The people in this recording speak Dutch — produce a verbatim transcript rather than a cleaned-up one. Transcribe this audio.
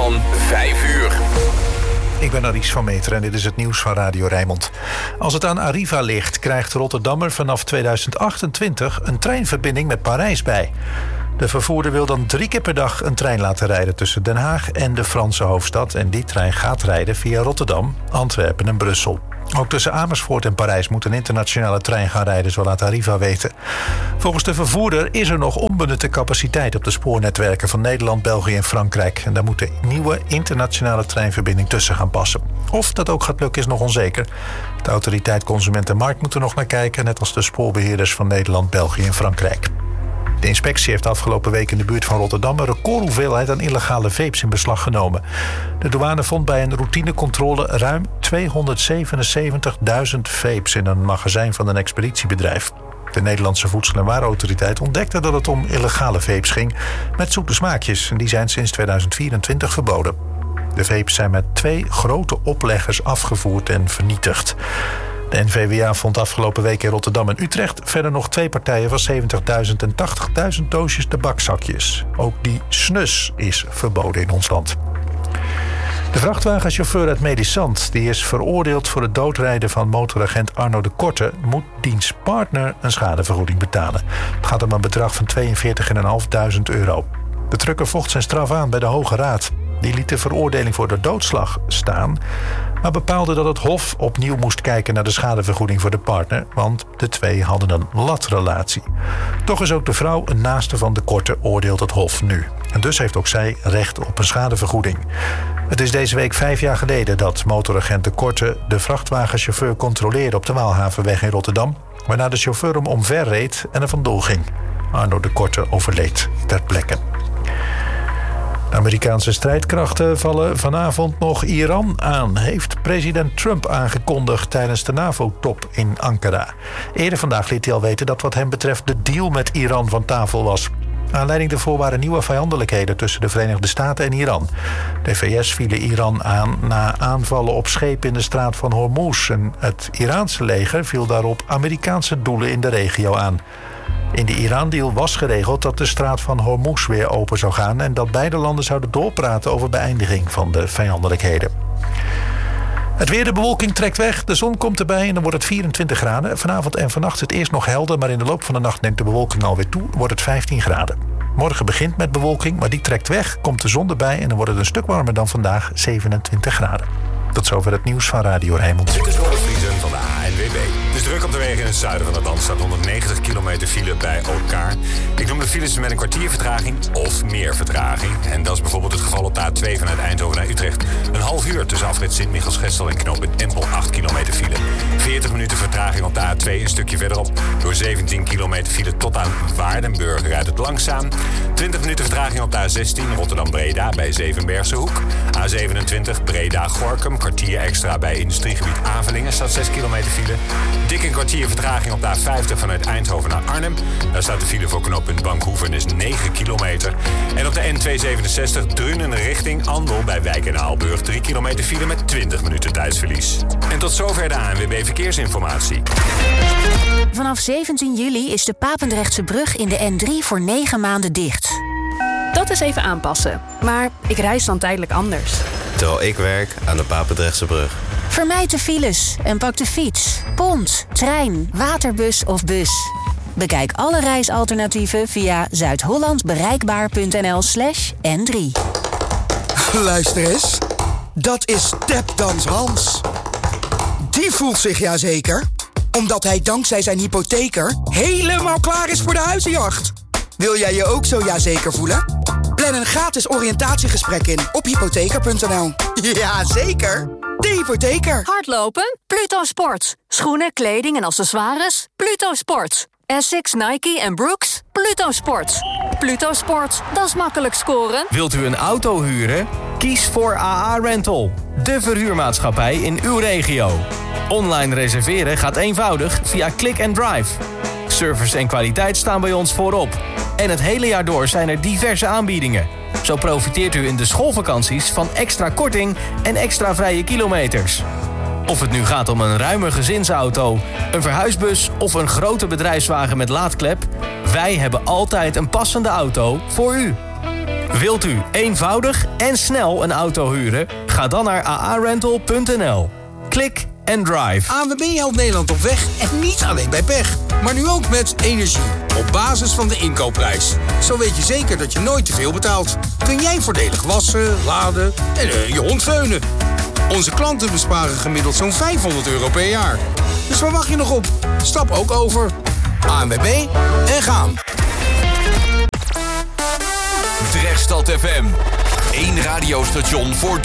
van vijf uur. Ik ben Aries van Meteren en dit is het nieuws van Radio Rijnmond. Als het aan Arriva ligt, krijgt Rotterdammer vanaf tweeduizend achtentwintig een treinverbinding met Parijs bij. De vervoerder wil dan drie keer per dag een trein laten rijden tussen Den Haag en de Franse hoofdstad. En die trein gaat rijden via Rotterdam, Antwerpen en Brussel. Ook tussen Amersfoort en Parijs moet een internationale trein gaan rijden, zo laat Arriva weten. Volgens de vervoerder is er nog onbenutte capaciteit op de spoornetwerken van Nederland, België en Frankrijk. En daar moet een nieuwe internationale treinverbinding tussen gaan passen. Of dat ook gaat lukken is nog onzeker. De autoriteit Consument en Markt moet er nog naar kijken, net als de spoorbeheerders van Nederland, België en Frankrijk. De inspectie heeft afgelopen week in de buurt van Rotterdam een recordhoeveelheid aan illegale vapes in beslag genomen. De douane vond bij een routinecontrole ruim tweehonderdzevenenzeventigduizend vapes in een magazijn van een expeditiebedrijf. De Nederlandse Voedsel- en Warenautoriteit ontdekte dat het om illegale vapes ging met zoete smaakjes. En die zijn sinds tweeduizend vierentwintig verboden. De vapes zijn met twee grote opleggers afgevoerd en vernietigd. De N V W A vond afgelopen week in Rotterdam en Utrecht verder nog twee partijen van zeventigduizend en tachtigduizend doosjes tabakzakjes. Ook die snus is verboden in ons land. De vrachtwagenchauffeur uit Medisant, die is veroordeeld voor het doodrijden van motoragent Arno de Korte, moet diens partner een schadevergoeding betalen. Het gaat om een bedrag van tweeënveertigduizend vijfhonderd euro. De trucker vocht zijn straf aan bij de Hoge Raad. Die liet de veroordeling voor de doodslag staan, maar bepaalde dat het Hof opnieuw moest kijken naar de schadevergoeding voor de partner, want de twee hadden een latrelatie. Toch is ook de vrouw een naaste van de Korte, oordeelt het Hof nu. En dus heeft ook zij recht op een schadevergoeding. Het is deze week vijf jaar geleden dat motoragent de Korte de vrachtwagenchauffeur controleerde op de Waalhavenweg in Rotterdam, waarna de chauffeur hem omverreed en er vandoor ging. Arno de Korte overleed ter plekke. De Amerikaanse strijdkrachten vallen vanavond nog Iran aan, heeft president Trump aangekondigd tijdens de NAVO-top in Ankara. Eerder vandaag liet hij al weten dat wat hem betreft de deal met Iran van tafel was. Aanleiding daarvoor waren nieuwe vijandelijkheden tussen de Verenigde Staten en Iran. De V S vielen Iran aan na aanvallen op schepen in de straat van Hormuz. En het Iraanse leger viel daarop Amerikaanse doelen in de regio aan. In de Iran-deal was geregeld dat de straat van Hormuz weer open zou gaan en dat beide landen zouden doorpraten over beëindiging van de vijandelijkheden. Het weer, de bewolking trekt weg, de zon komt erbij en dan wordt het vierentwintig graden. Vanavond en vannacht is het eerst nog helder, maar in de loop van de nacht neemt de bewolking alweer toe, wordt het vijftien graden. Morgen begint met bewolking, maar die trekt weg, komt de zon erbij en dan wordt het een stuk warmer dan vandaag, zevenentwintig graden. Tot zover het nieuws van Radio Rijnmond. Dit is Robert Vriesen van de A N W B. Het is druk op de wegen in het zuiden van het land. Staat honderdnegentig kilometer file bij elkaar. Ik noem de files met een kwartier vertraging of meer vertraging. En dat is bijvoorbeeld het geval op de A twee vanuit Eindhoven naar Utrecht. Een half uur tussen afrit Sint-Michels-Gestel en knooppunt Empel. acht kilometer file. veertig minuten vertraging op de A twee een stukje verderop. Door zeventien kilometer file tot aan Waardenburg rijdt het langzaam. twintig minuten vertraging op de A zestien Rotterdam-Breda bij Zevenbergse Hoek. A zevenentwintig Breda-Gorkum. Kwartier extra bij industriegebied Avelingen staat zes kilometer file. Dik een kwartier vertraging op de A vijftig vanuit Eindhoven naar Arnhem. Daar staat de file voor knooppunt Bankhoeven is negen kilometer. En op de N tweehonderdzevenenzestig Drunen richting Andel bij Wijk en Aalburg drie kilometer file met twintig minuten tijdsverlies. En tot zover de A N W B Verkeersinformatie. Vanaf zeventien juli is de Papendrechtse brug in de N drie voor negen maanden dicht. Dat is even aanpassen, maar ik reis dan tijdelijk anders. Terwijl ik werk aan de Papendrechtse brug. Vermijd de files en pak de fiets, pont, trein, waterbus of bus. Bekijk alle reisalternatieven via zuidhollandbereikbaar.nl slash N3. Luister eens, dat is Tapdans Hans. Die voelt zich ja zeker, omdat hij dankzij zijn hypotheker helemaal klaar is voor de huizenjacht. Wil jij je ook zo ja zeker voelen? Plan een gratis oriëntatiegesprek in op hypotheker punt n l. Ja, zeker. De hypotheker. Hardlopen? Pluto Sport. Schoenen, kleding en accessoires? Pluto Sport. Essex, Nike en Brooks? Pluto Sport. Pluto Sport, dat is makkelijk scoren. Wilt u een auto huren? Kies voor A A Rental. De verhuurmaatschappij in uw regio. Online reserveren gaat eenvoudig via Click and Drive. Service en kwaliteit staan bij ons voorop. En het hele jaar door zijn er diverse aanbiedingen. Zo profiteert u in de schoolvakanties van extra korting en extra vrije kilometers. Of het nu gaat om een ruime gezinsauto, een verhuisbus of een grote bedrijfswagen met laadklep, wij hebben altijd een passende auto voor u. Wilt u eenvoudig en snel een auto huren? Ga dan naar a a rental punt n l. Klik and drive. A N W B helpt Nederland op weg en niet alleen bij pech. Maar nu ook met energie. Op basis van de inkoopprijs. Zo weet je zeker dat je nooit te veel betaalt. Kun jij voordelig wassen, laden en uh, je hond veunen. Onze klanten besparen gemiddeld zo'n vijfhonderd euro per jaar. Dus waar wacht je nog op? Stap ook over. A N W B en gaan. Drechtstad F M. Eén radiostation voor